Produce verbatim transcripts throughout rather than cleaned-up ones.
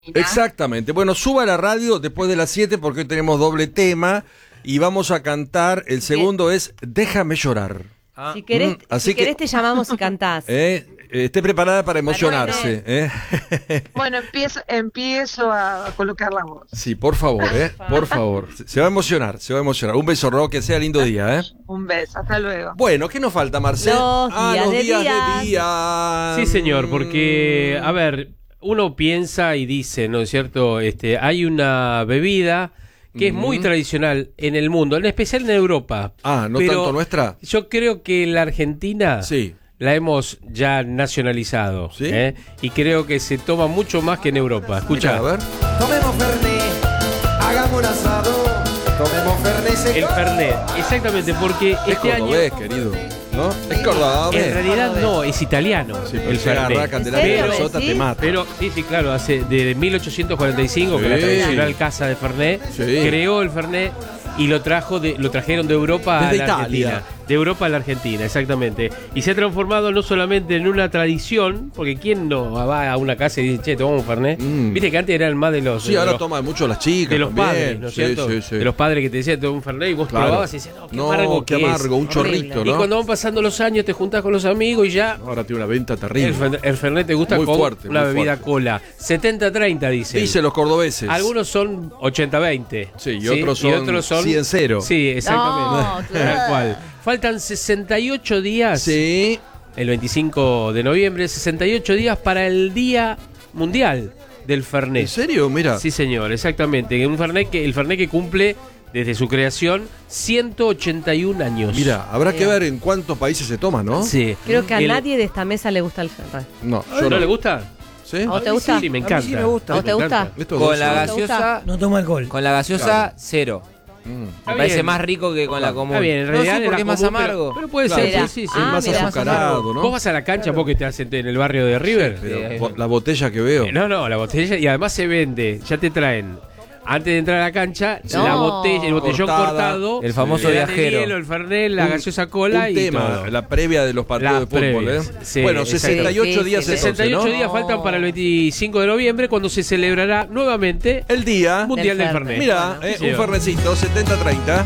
Exactamente. Bueno, suba la radio después de las siete porque hoy tenemos doble tema y vamos a cantar. El segundo es Déjame llorar. Ah. Si querés, mm, así si querés que, te llamamos y cantás. Eh, esté preparada para emocionarse. Eh. Bueno, empiezo, empiezo a colocar la voz. Sí, por favor, eh, por favor. Se va a emocionar, se va a emocionar. Un beso, Ro, que sea lindo día, ¿eh? Un beso, hasta luego. Bueno, ¿qué nos falta, Marcelo? Los ah, días los de días días. de día. Sí, señor, porque, a ver, uno piensa y dice, ¿no es cierto? Este, hay una bebida que es muy tradicional en el mundo, en especial en Europa. Ah, ¿no pero tanto nuestra? Yo creo que la Argentina sí. la hemos ya nacionalizado. ¿Sí? ¿eh? Y creo que se toma mucho más que en Europa. Escucha. Mira, a ver. Tomemos Fernet, hagamos un asado, tomemos Fernet seco. El Fernet, exactamente, porque Es este año... cordobés, querido, ¿no? Es cordobés. En realidad no, es italiano. Sí, pero el se Fernet. arrancan de la ¿En serio? Minnesota, ¿Sí? te mata. Pero, sí, sí, claro, hace de mil ochocientos cuarenta y cinco Sí. que la tradicional casa de Fernet Sí. creó el Fernet y lo trajo de, lo trajeron de Europa Desde a la Italia. Argentina. De Europa a la Argentina, exactamente. Y se ha transformado no solamente en una tradición, porque ¿quién no va a una casa y dice, che, tomamos un Fernet? Mm. Viste que antes eran más de los... Sí, de ahora los, toman mucho las chicas de los también. padres, ¿no es Sí, cierto? sí, sí. De los padres que te decían, toma un Fernet y vos Claro. probabas y decías, no, qué No, amargo qué que amargo, es. un chorrito, Y ¿no? cuando van pasando los años te juntás con los amigos y ya... Ahora tiene una venta El, terrible. Fer- el Fernet te gusta Muy con fuerte, una muy bebida fuerte. cola. setenta treinta dice. Dicen los cordobeses. Algunos son ochenta veinte. Sí, y otros son cien cero. Sí, exactamente. No, Tal claro. cual. Faltan sesenta y ocho días. Sí. El veinticinco de noviembre, sesenta y ocho días para el Día Mundial del Fernet. ¿En serio? Mira. Sí, señor, exactamente. Un Fernet que, el Fernet que cumple desde su creación ciento ochenta y un años. Mira, habrá que Bien. ver en cuántos países se toma, ¿no? Sí. Creo que a El- nadie de esta mesa le gusta el Fernet. No, ¿No, yo no. le gusta? ¿Sí? ¿A vos te gusta? Sí, me A mí encanta. sí me gusta. ¿A vos te Me gusta? encanta. Estos Con dos la son- ¿Te gusta? gaseosa, No toma alcohol. con la gaseosa, Claro. cero. Mm. Me Está parece bien. más rico que con la común. Está bien, en No, realidad sí, porque la es más común, pero- amargo. Pero, puede Claro, ser, Mira. sí, sí, sí. Ah, más mira. azucarado, ¿no? Vos vas a la cancha, vos que te hacen en el barrio de River. Pero Eh, por la botella que veo. no, no, la botella. Y además se vende, ya te traen. Antes de entrar a la cancha, No. la botella, el botellón Cortada. cortado. El famoso el viajero. hielo, el fernet, la Un- gaseosa cola un y tema, todo. la previa de los partidos Las de fútbol, previas, ¿eh? sí, bueno, exacto. sesenta y ocho días Sí, sí, entonces, sesenta y ocho ¿no? días No. faltan para el veinticinco de noviembre, cuando se celebrará nuevamente El día. Mundial del Del Fernet. Mira, Bueno, eh, sí, un señor. fernecito, setenta treinta.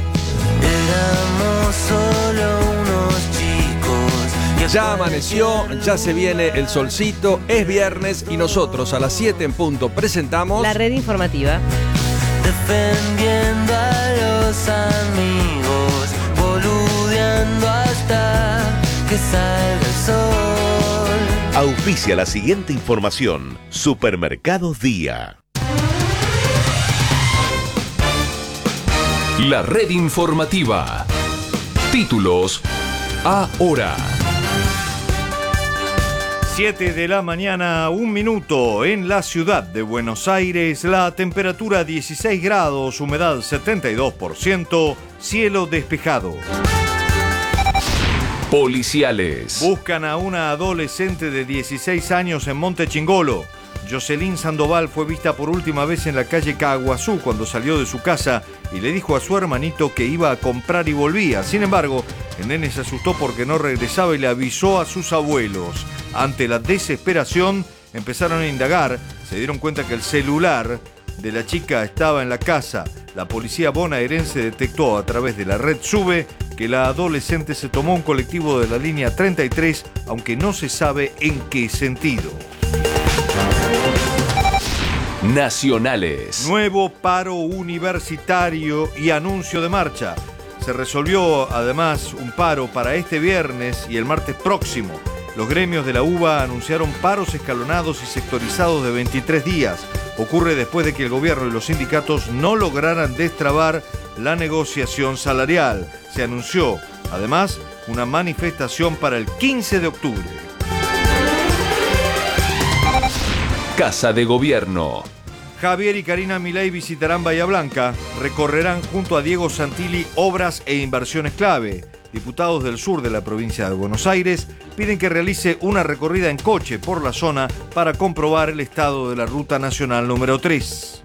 Éramos solo unos chicos. Ya amaneció, ya se viene el solcito, es viernes y nosotros a las siete en punto presentamos... La red informativa. Defendiendo a los amigos, boludeando hasta que salga el sol. Auspicia la siguiente información. Supermercados Día. La red informativa. Títulos ahora. siete de la mañana, un minuto. En la ciudad de Buenos Aires, la temperatura dieciséis grados, humedad setenta y dos por ciento, cielo despejado. Policiales. Buscan a una adolescente de dieciséis años en Monte Chingolo. Jocelyn Sandoval fue vista por última vez en la calle Caguazú cuando salió de su casa y le dijo a su hermanito que iba a comprar y volvía. Sin embargo, el nene se asustó porque no regresaba y le avisó a sus abuelos. Ante la desesperación, empezaron a indagar. Se dieron cuenta que el celular de la chica estaba en la casa. La policía bonaerense detectó a través de la red SUBE que la adolescente se tomó un colectivo de la línea treinta y tres, aunque no se sabe en qué sentido. Nacionales. Nuevo paro universitario y anuncio de marcha. Se resolvió además un paro para este viernes y el martes próximo. Los gremios de la UBA anunciaron paros escalonados y sectorizados de veintitrés días. Ocurre después de que el gobierno y los sindicatos no lograran destrabar la negociación salarial. Se anunció, además, una manifestación para el quince de octubre. Casa de Gobierno. Javier y Karina Milei visitarán Bahía Blanca, recorrerán junto a Diego Santilli obras e inversiones clave. Diputados del sur de la provincia de Buenos Aires piden que realice una recorrida en coche por la zona para comprobar el estado de la Ruta Nacional número tres.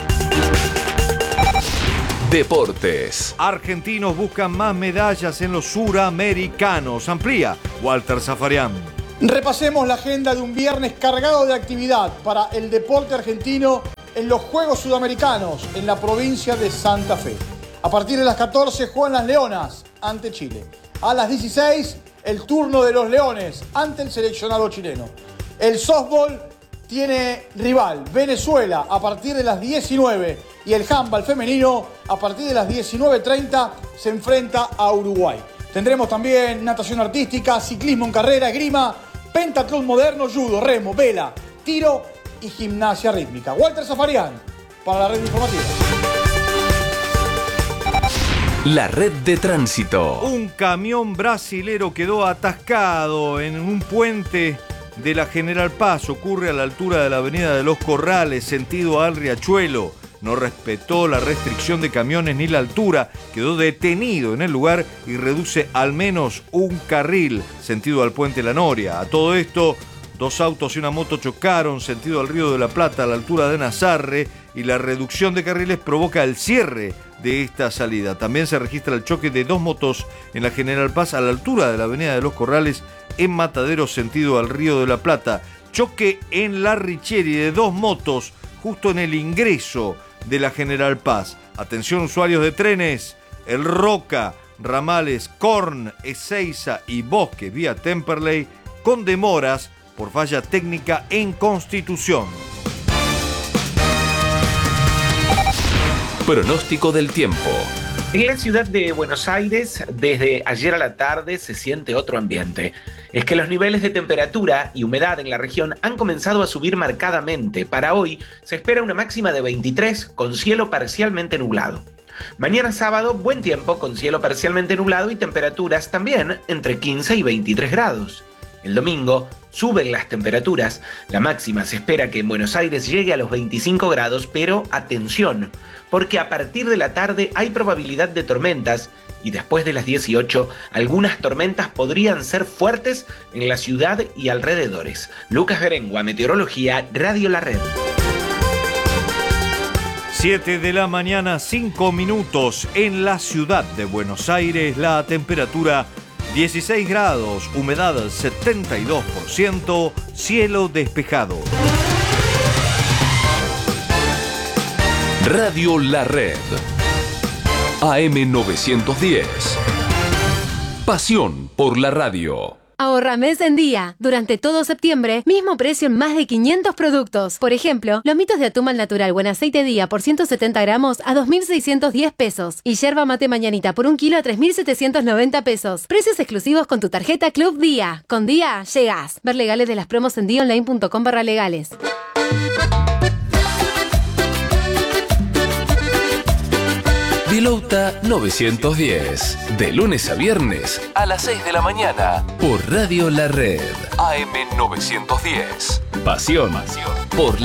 Deportes. Argentinos buscan más medallas en los suramericanos. Amplía Walter Zafarian. Repasemos la agenda de un viernes cargado de actividad para el deporte argentino en los Juegos Sudamericanos en la provincia de Santa Fe. A partir de las catorce juegan las Leonas ante Chile. A las dieciséis el turno de los Leones ante el seleccionado chileno. El softball tiene rival Venezuela a partir de las diecinueve y el handball femenino a partir de las diecinueve treinta se enfrenta a Uruguay. Tendremos también natación artística, ciclismo en carrera, esgrima, pentatlón moderno, judo, remo, vela, tiro y gimnasia rítmica. Walter Zafarian para la red informativa. La red de tránsito. Un camión brasilero quedó atascado en un puente de la General Paz. Ocurre a la altura de la avenida de Los Corrales, sentido al Riachuelo. No respetó la restricción de camiones ni la altura. Quedó detenido en el lugar y reduce al menos un carril, sentido al Puente La Noria. A todo esto, dos autos y una moto chocaron, sentido al Río de la Plata, a la altura de Nazarre, y la reducción de carriles provoca el cierre de esta salida. También se registra el choque de dos motos en la General Paz a la altura de la avenida de Los Corrales en Matadero, sentido al Río de la Plata. Choque en la Richieri de dos motos justo en el ingreso de la General Paz. Atención usuarios de trenes, El Roca, ramales Corn, Ezeiza y Bosque vía Temperley con demoras por falla técnica en Constitución. Pronóstico del tiempo. En la ciudad de Buenos Aires, desde ayer a la tarde se siente otro ambiente. Es que los niveles de temperatura y humedad en la región han comenzado a subir marcadamente. Para hoy se espera una máxima de veintitrés con cielo parcialmente nublado. Mañana sábado, buen tiempo con cielo parcialmente nublado y temperaturas también entre quince y veintitrés grados. El domingo suben las temperaturas. La máxima se espera que en Buenos Aires llegue a los veinticinco grados, pero atención, porque a partir de la tarde hay probabilidad de tormentas y después de las dieciocho, algunas tormentas podrían ser fuertes en la ciudad y alrededores. Lucas Berengua, Meteorología, Radio La Red. siete de la mañana, cinco minutos. En la ciudad de Buenos Aires, la temperatura dieciséis grados, humedad setenta y dos por ciento, cielo despejado. Radio La Red. A M novecientos diez. Pasión por la radio. Ahorra mes en día. Durante todo septiembre, mismo precio en más de quinientos productos. Por ejemplo, lomitos de atún al natural buen aceite día por ciento setenta gramos a dos mil seiscientos diez pesos. Y yerba mate mañanita por un kilo a tres mil setecientos noventa pesos. Precios exclusivos con tu tarjeta Club Día. Con Día, llegás. Ver legales de las promos en día online punto com barra legales. Vilauta novecientos diez. De lunes a viernes a las seis de la mañana. Por Radio La Red. A M novecientos diez. Pasión por